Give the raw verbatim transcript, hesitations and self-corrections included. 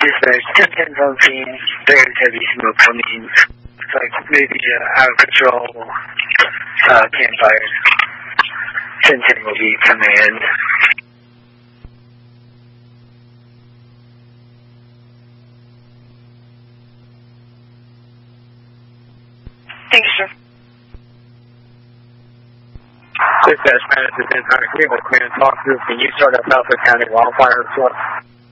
Just a ten ten phone scene, very heavy smoke coming. It's like maybe uh, out of control uh, campfire. ten ten will be command. Thank you, sir. Dispatch, Madison ten County Cleveland, command talk group. Can you start up Alpha County wildfire report?